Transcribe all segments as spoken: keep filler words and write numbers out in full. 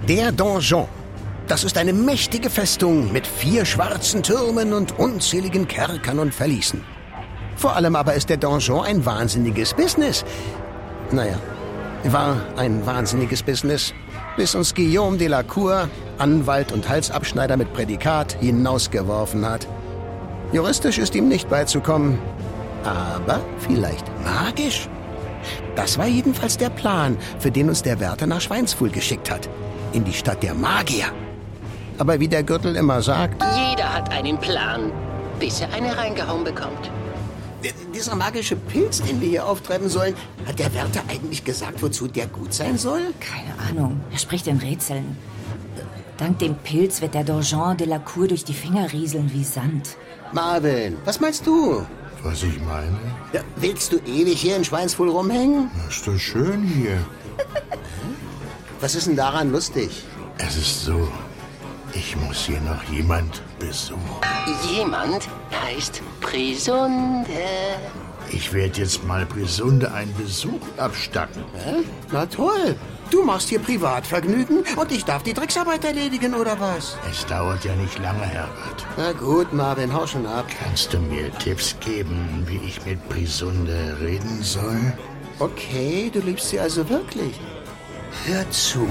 Der Donjon. Das ist eine mächtige Festung mit vier schwarzen Türmen und unzähligen Kerkern und Verließen. Vor allem aber ist der Donjon ein wahnsinniges Business. Naja, war ein wahnsinniges Business, bis uns Guillaume de la Cour, Anwalt und Halsabschneider mit Prädikat, hinausgeworfen hat. Juristisch ist ihm nicht beizukommen, aber vielleicht magisch. Das war jedenfalls der Plan, für den uns der Wärter nach Schweinsfuhl geschickt hat. In die Stadt der Magier. Aber wie der Gürtel immer sagt... Jeder hat einen Plan, bis er eine reingehauen bekommt. Dieser magische Pilz, den wir hier auftreiben sollen, hat der Wärter eigentlich gesagt, wozu der gut sein soll? Keine Ahnung. Er spricht in Rätseln. Dank dem Pilz wird der Donjon de la Cour durch die Finger rieseln wie Sand. Marvin, was meinst du? Was ich meine? Ja, willst du ewig hier in Schweinsfuhl rumhängen? Das ist doch schön hier. Was ist denn daran lustig? Es ist so, ich muss hier noch jemand besuchen. Jemand heißt Brisunde. Ich werde jetzt mal Brisunde einen Besuch abstatten. Hä? Na toll. Du machst hier Privatvergnügen und ich darf die Drecksarbeit erledigen, oder was? Es dauert ja nicht lange, Herbert. Na gut, Marvin, hau schon ab. Kannst du mir Tipps geben, wie ich mit Brisunde reden soll? Okay, du liebst sie also wirklich. Hör zu.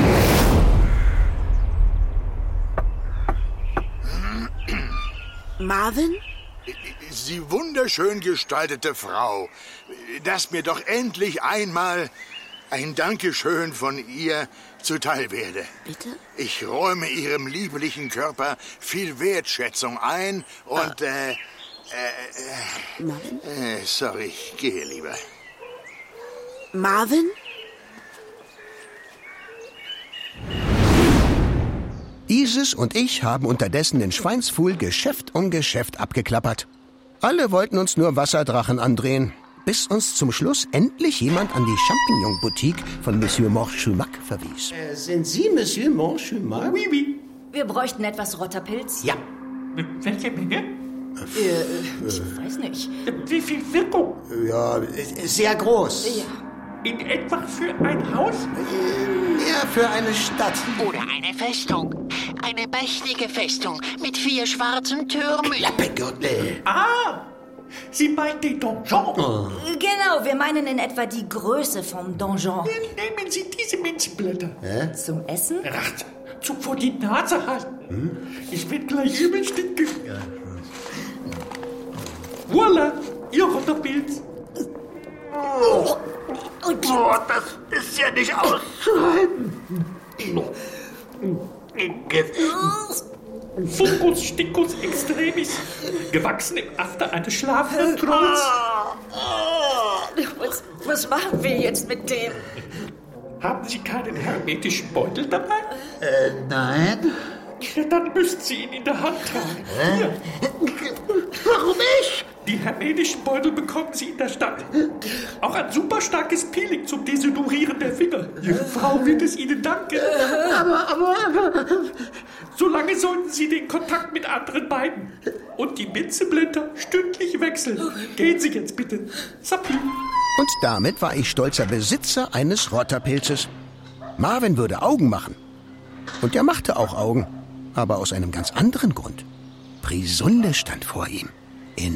Marvin? Sie wunderschön gestaltete Frau, dass mir doch endlich einmal ein Dankeschön von ihr zuteil werde. Bitte? Ich räume Ihrem lieblichen Körper viel Wertschätzung ein und, ah. äh, äh, äh, Marvin? Äh, sorry, ich gehe lieber. Marvin? Isis und ich haben unterdessen in Schweinsfuhl Geschäft um Geschäft abgeklappert. Alle wollten uns nur Wasserdrachen andrehen, bis uns zum Schluss endlich jemand an die Champignon-Boutique von Monsieur Morchumac verwies. Äh, sind Sie Monsieur Morchumac? Oui, oui. Wir bräuchten etwas Rotterpilz. Ja. Welche Menge? Äh, ich weiß nicht. Wie viel Wirkung? Ja, sehr groß. Ja. In etwa für ein Haus? Ja, für eine Stadt. Oder eine Festung. Eine mächtige Festung mit vier schwarzen Türmen. Klappegürtel. Ah, Sie meinen den Donjon? Oh. Genau, wir meinen in etwa die Größe vom Donjon. Nehmen Sie diese Minzblätter. Hä? Zum Essen? Ach, zum vor die Nase halten. Hm? Ich bin gleich übel stinken. Ja. Voila, Ihr Rotterpilz. Oh, und oh, das ist ja nicht auszuhalten. Fungus sticus extremis, gewachsen im After eines schlafenden Trolls. Was, was machen wir jetzt mit dem? Haben Sie keinen hermetischen Beutel dabei? Äh, nein. Ja, dann müssten Sie ihn in der Hand tragen. Hier. warum ich? Die hermetischen Beutel bekommen Sie in der Stadt. Auch ein super starkes Peeling zum Desodorieren der Finger. Ihre Frau wird es Ihnen danken. Aber, aber, aber... Solange sollten Sie den Kontakt mit anderen meiden. Und die Minzeblätter stündlich wechseln. Gehen Sie jetzt bitte. Sappi. Und damit war ich stolzer Besitzer eines Rotterpilzes. Marvin würde Augen machen. Und er machte auch Augen. Aber aus einem ganz anderen Grund. Brisunde stand vor ihm.